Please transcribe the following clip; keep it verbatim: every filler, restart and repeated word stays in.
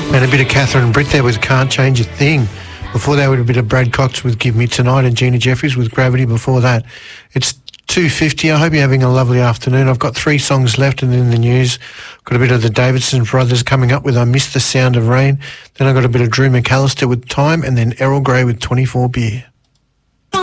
And a bit of Catherine Britt there with Can't Change a Thing. Before that, a bit of Brad Cox with Give Me Tonight and Gina Jeffries with Gravity before that. It's two fifty. I hope you're having a lovely afternoon. I've got three songs left and in the news. Got a bit of the Davidson Brothers coming up with I Miss the Sound of Rain. Then I've got a bit of Drew McAllister with Time and then Errol Grey with twenty-four Beer.